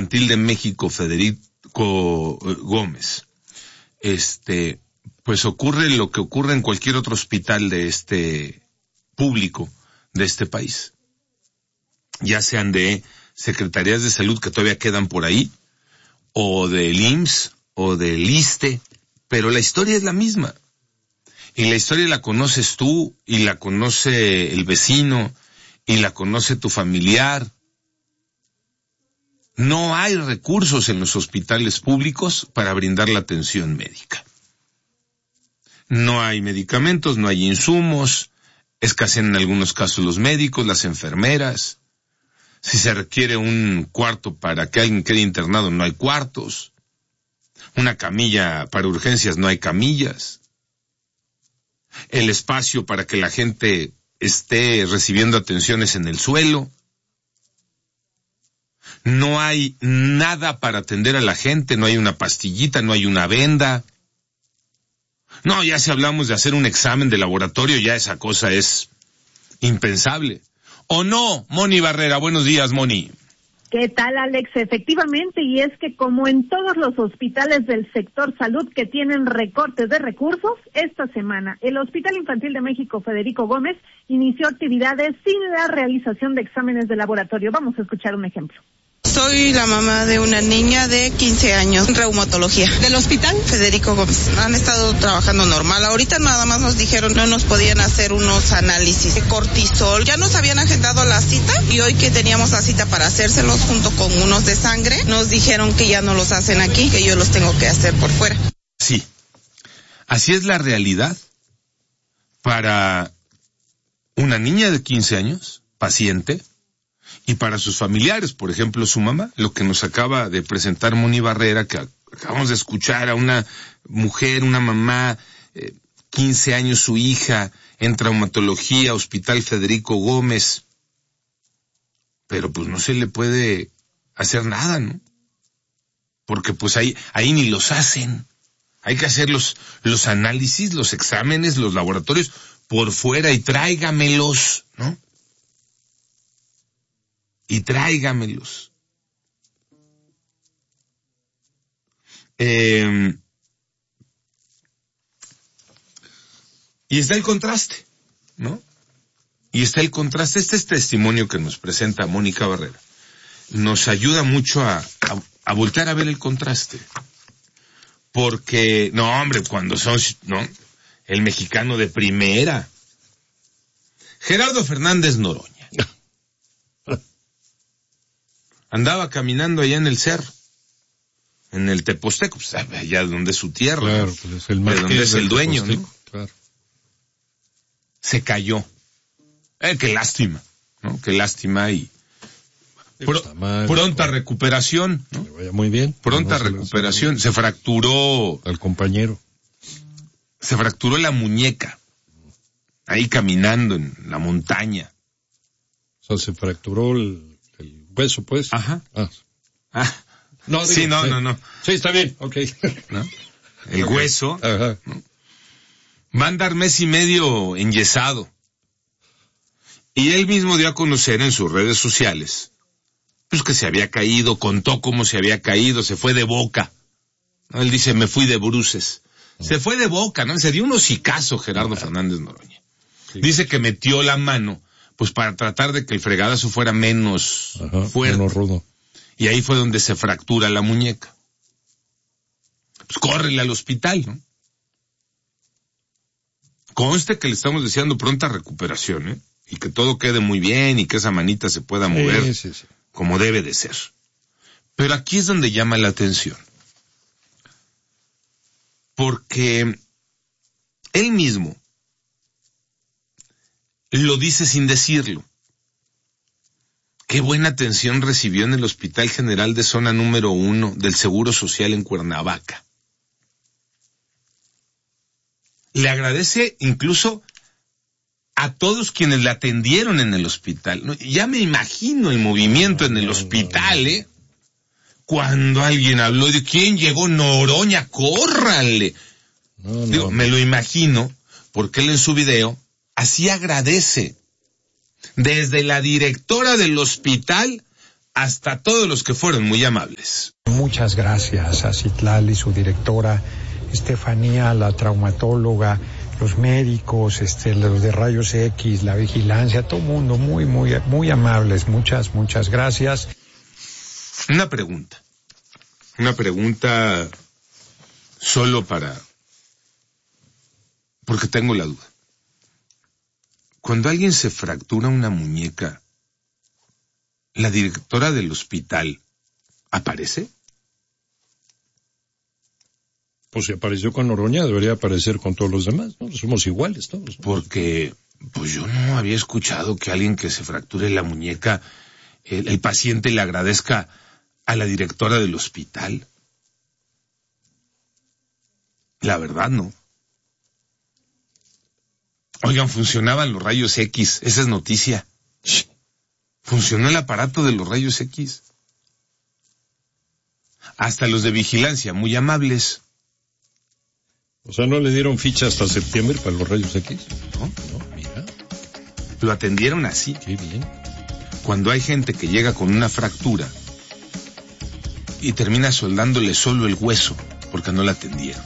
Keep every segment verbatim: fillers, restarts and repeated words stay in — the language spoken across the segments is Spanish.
Infantil de México, Federico Gómez, este, pues ocurre lo que ocurre en cualquier otro hospital de este público de este país. Ya sean de secretarías de salud que todavía quedan por ahí, o del I M S S, o del ISSSTE, pero la historia es la misma. Y la historia la conoces tú, y la conoce el vecino, y la conoce tu familiar. No hay recursos en los hospitales públicos para brindar la atención médica. No hay medicamentos, no hay insumos, escasean en algunos casos los médicos, las enfermeras. Si se requiere un cuarto para que alguien quede internado, no hay cuartos. Una camilla para urgencias, no hay camillas. El espacio para que la gente esté recibiendo atenciones en el suelo. No hay nada para atender a la gente, no hay una pastillita, no hay una venda. No, ya si hablamos de hacer un examen de laboratorio, ya esa cosa es impensable. ¿O no, Moni Barrera? Buenos días, Moni. ¿Qué tal, Alex? Efectivamente, y es que como en todos los hospitales del sector salud que tienen recortes de recursos, esta semana el Hospital Infantil de México, Federico Gómez, inició actividades sin la realización de exámenes de laboratorio. Vamos a escuchar un ejemplo. Soy la mamá de una niña de quince años, reumatología. ¿Del hospital? Federico Gómez. Han estado trabajando normal. Ahorita nada más nos dijeron no nos podían hacer unos análisis de cortisol. Ya nos habían agendado la cita y hoy que teníamos la cita para hacérselos junto con unos de sangre, nos dijeron que ya no los hacen aquí, que yo los tengo que hacer por fuera. Sí, así es la realidad para una niña de quince años, paciente, y para sus familiares, por ejemplo, su mamá, lo que nos acaba de presentar Moni Barrera, que acabamos de escuchar a una mujer, una mamá, eh, quince años, su hija, en traumatología, Hospital Federico Gómez, pero pues no se le puede hacer nada, ¿no? Porque pues ahí, ahí ni los hacen. Hay que hacer los, los análisis, los exámenes, los laboratorios por fuera y tráigamelos, ¿no? Y tráigamelos. Eh, y está el contraste, ¿no? Y está el contraste. Este es testimonio que nos presenta Mónica Barrera. Nos ayuda mucho a, a, a voltear a ver el contraste. Porque, no hombre, cuando son, ¿no? El mexicano de primera. Gerardo Fernández Noroña. Andaba caminando allá en el cerro, en el Teposteco, pues allá donde es su tierra, claro, pues es el de donde es el dueño, ¿no? Claro. Se cayó. Eh, qué lástima, ¿no? Qué lástima y pro, mal, pronta mal. recuperación, ¿no? Que vaya muy bien. Pronta no recuperación. Se, se fracturó al compañero. Se fracturó la muñeca, ahí caminando en la montaña. O sea, se fracturó el hueso, pues. Ajá. Ah. Ah. No, digo, sí, no, sí. no, no. Sí, está bien, ok. ¿No? El okay. hueso. Ajá. ¿No? Va a andar mes y medio enyesado. Y él mismo dio a conocer en sus redes sociales, pues que se había caído, contó cómo se había caído, se fue de boca. ¿No? Él dice, me fui de bruces. Ah. Se fue de boca, ¿no? Se dio un hocicazo Gerardo ah. Fernández Noroña. Sí. Dice que metió la mano pues para tratar de que el fregadazo fuera menos Ajá, fuerte. Menos rudo. Y ahí fue donde se fractura la muñeca. Pues córrele al hospital, ¿no? Conste que le estamos deseando pronta recuperación, ¿eh? Y que todo quede muy bien y que esa manita se pueda mover sí, sí, sí. como debe de ser. Pero aquí es donde llama la atención. Porque él mismo lo dice sin decirlo. Qué buena atención recibió en el Hospital General de Zona número uno del Seguro Social en Cuernavaca. Le agradece incluso a todos quienes le atendieron en el hospital. Ya me imagino el movimiento en el hospital, ¿eh? Cuando alguien habló de quién llegó, Noroña, córranle. No, no. Digo, me lo imagino, porque él en su video así agradece. Desde la directora del hospital hasta todos los que fueron muy amables. Muchas gracias a Citlali, su directora, Estefanía, la traumatóloga, los médicos, este, los de rayos X, la vigilancia, todo el mundo muy, muy, muy amables. Muchas, muchas gracias. Una pregunta. Una pregunta solo para... porque tengo la duda. Cuando alguien se fractura una muñeca, ¿la directora del hospital aparece? Pues si apareció con Noroña, debería aparecer con todos los demás, ¿no? Somos iguales todos, ¿no? Porque, pues yo no había escuchado que alguien que se fracture la muñeca, el, el paciente le agradezca a la directora del hospital. La verdad, no. Oigan, funcionaban los rayos X, esa es noticia. Funcionó el aparato de los rayos X. Hasta los de vigilancia, muy amables. O sea, ¿no le dieron ficha hasta septiembre para los rayos X? No, no, mira. Lo atendieron así. Qué bien. Cuando hay gente que llega con una fractura y termina soldándole solo el hueso porque no la atendieron.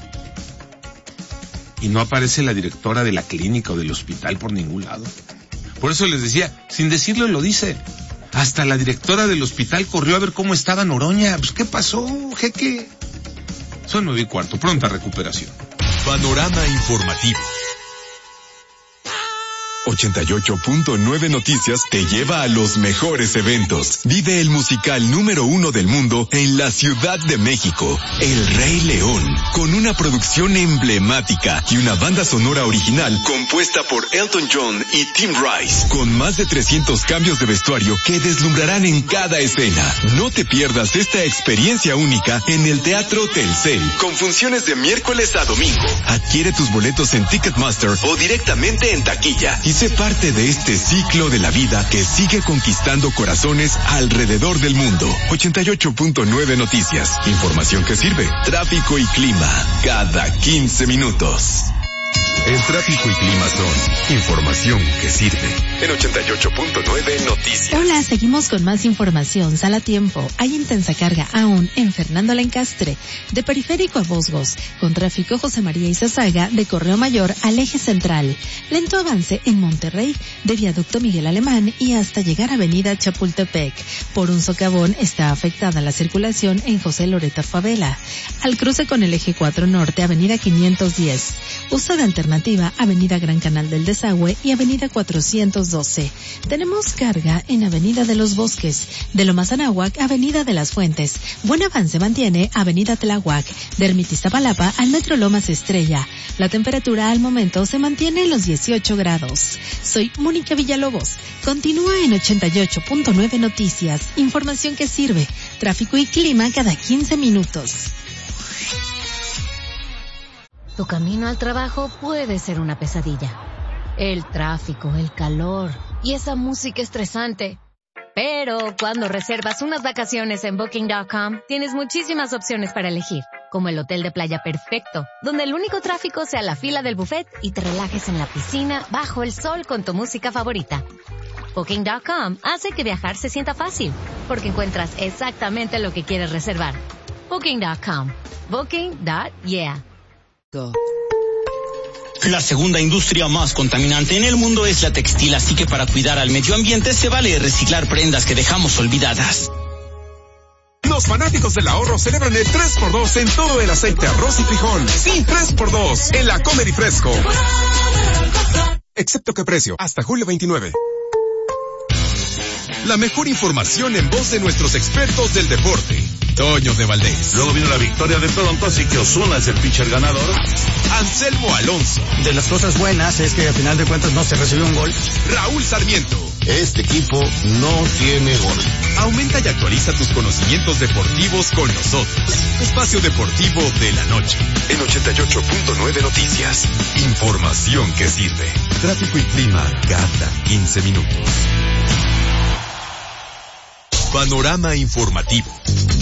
Y no aparece la directora de la clínica o del hospital por ningún lado. Por eso les decía, sin decirlo lo dice. Hasta la directora del hospital corrió a ver cómo estaba Noroña. Pues, ¿qué pasó, jeque? Son nueve y cuarto, pronta recuperación. Panorama informativo. ochenta y ocho punto nueve Noticias te lleva a los mejores eventos. Vive el musical número uno del mundo en la Ciudad de México, El Rey León, con una producción emblemática y una banda sonora original compuesta por Elton John y Tim Rice, con más de trescientos cambios de vestuario que deslumbrarán en cada escena. No te pierdas esta experiencia única en el Teatro Telcel, con funciones de miércoles a domingo. Adquiere tus boletos en Ticketmaster o directamente en taquilla y sé parte de este ciclo de la vida que sigue conquistando corazones alrededor del mundo. ochenta y ocho punto nueve Noticias. Información que sirve. Tráfico y clima. Cada quince minutos. El tráfico y clima son información que sirve. En ochenta y ocho punto nueve Noticias. Hola, seguimos con más información. Sal a tiempo. Hay intensa carga aún en Fernando Lencastre, de Periférico a Bosgos, con tráfico José María Izazaga, de Correo Mayor al eje central. Lento avance en Monterrey, de Viaducto Miguel Alemán y hasta llegar a Avenida Chapultepec. Por un socavón está afectada la circulación en José Loreta Favela. Al cruce con el eje cuatro Norte, Avenida quinientos diez. Usa de alternativa Avenida Gran Canal del Desagüe y Avenida cuatrocientos doce. Tenemos carga en Avenida de los Bosques, de Lomas Anáhuac, Avenida de las Fuentes. Buen avance mantiene Avenida Tláhuac, de Ermita Iztapalapa al Metro Lomas Estrella. La temperatura al momento se mantiene en los dieciocho grados. Soy Mónica Villalobos. Continúa en ochenta y ocho punto nueve Noticias. Información que sirve. Tráfico y clima cada quince minutos. Tu camino al trabajo puede ser una pesadilla. El tráfico, el calor y esa música estresante. Pero cuando reservas unas vacaciones en Booking punto com, tienes muchísimas opciones para elegir, como el hotel de playa perfecto, donde el único tráfico sea la fila del buffet y te relajes en la piscina bajo el sol con tu música favorita. Booking punto com hace que viajar se sienta fácil, porque encuentras exactamente lo que quieres reservar. Booking punto com. Booking punto yeah. La segunda industria más contaminante en el mundo es la textil, así que para cuidar al medio ambiente se vale reciclar prendas que dejamos olvidadas. Los fanáticos del ahorro celebran el tres por dos en todo el aceite, arroz y frijol. Sí, tres por dos en la Comer y Fresco. Excepto que precio, hasta julio veintinueve. La mejor información en voz de nuestros expertos del deporte. Toño de Valdés. Luego vino la victoria de Toronto, así que Ozuna es el pitcher ganador. Anselmo Alonso. De las cosas buenas es que al final de cuentas no se recibió un gol. Raúl Sarmiento. Este equipo no tiene gol. Aumenta y actualiza tus conocimientos deportivos con nosotros. Espacio Deportivo de la Noche. En ochenta y ocho punto nueve Noticias. Información que sirve. Tráfico y clima cada quince minutos. Panorama informativo.